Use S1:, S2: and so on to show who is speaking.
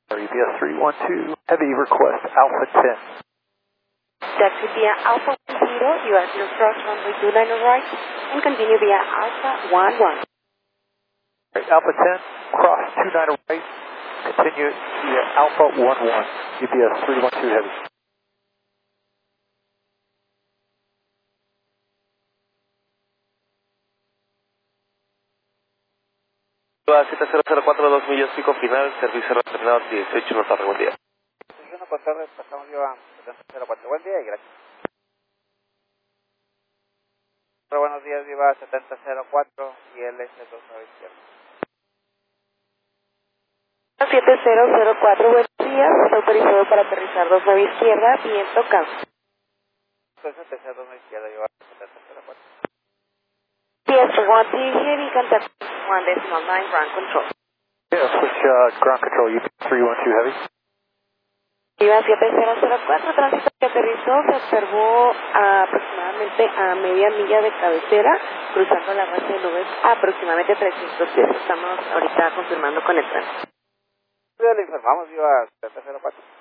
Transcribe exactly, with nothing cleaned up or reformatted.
S1: U P S three one two, heavy request Alpha ten.
S2: Taxi via Alpha zero, you are your cross runway two nine right, and continue via Alpha one one.
S1: Right, Alpha ten, cross two nine right, continue via Alpha one one, U P S three one two heavy.
S3: siete cero cero cuatro, dos millas pico final, servicio terminado dieciocho, no tarde, buen día.
S4: uno con torre, pasamos yo a setenta cero cuatro, buen día y gracias. Pero buenos días, viva setenta cero cuatro y L S dos a la izquierda.
S2: siete cero cero cuatro, buenos días, está autorizado para aterrizar dos nueve izquierda, viento calmo.
S4: setenta cero dos a la izquierda, viva setenta cero cuatro.
S2: Yes, one three heavy contact one decimal nine ground control.
S1: Yeah, switch uh, ground control U P S three one two heavy.
S2: Viva siete cero cero cuatro, tránsito que aterrizó, se observó a aproximadamente a media milla de cabecera, cruzando la base de nubes a aproximadamente trescientos pies. Estamos ahorita confirmando con el tránsito.
S4: Le informamos, viva setenta cero cuatro.